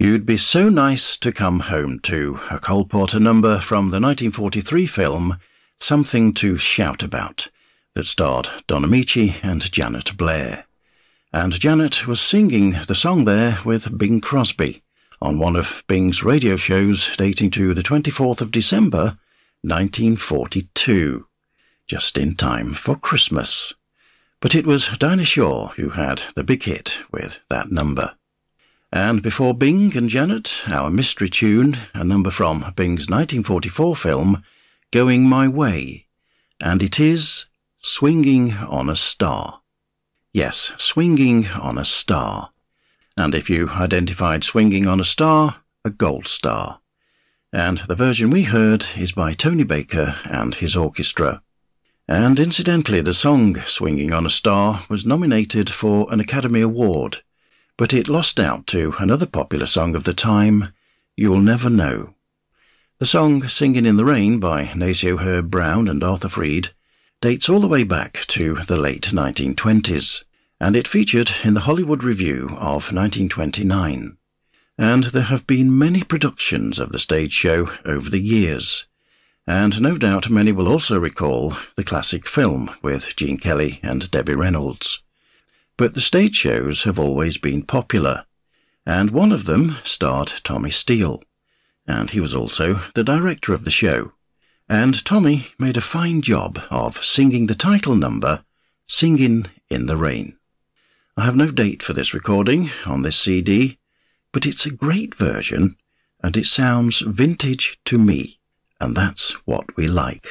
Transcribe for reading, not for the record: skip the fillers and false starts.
You'd Be So Nice to Come Home To, a Cole Porter number from the 1943 film Something to Shout About, that starred Don Amici and Janet Blair. And Janet was singing the song there with Bing Crosby on one of Bing's radio shows dating to the 24th of December, 1942, just in time for Christmas. But it was Dinah Shore who had the big hit with that number. And before Bing and Janet, our mystery tune, a number from Bing's 1944 film, Going My Way, and it is Swinging on a Star. Yes, Swinging on a Star. And if you identified Swinging on a Star, a gold star. And the version we heard is by Tony Baker and his orchestra. And incidentally, the song Swinging on a Star was nominated for an Academy Award, but it lost out to another popular song of the time, You'll Never Know. The song Singin' in the Rain by Nacio Herb Brown and Arthur Freed dates all the way back to the late 1920s, and it featured in the Hollywood Review of 1929. And there have been many productions of the stage show over the years, and no doubt many will also recall the classic film with Gene Kelly and Debbie Reynolds. But the stage shows have always been popular, and one of them starred Tommy Steele, and he was also the director of the show. And Tommy made a fine job of singing the title number, Singin' in the Rain. I have no date for this recording on this CD, but it's a great version, and it sounds vintage to me, and that's what we like.